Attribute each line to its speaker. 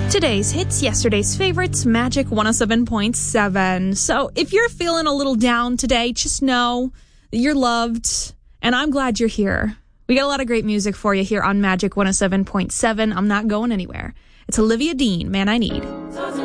Speaker 1: Today's hits, yesterday's favorites, Magic 107.7. So if you're feeling a little down today, just know that you're loved, and I'm glad you're here. We got a lot of great music for you here on Magic 107.7. I'm not going anywhere. It's Olivia Dean, Man I Need.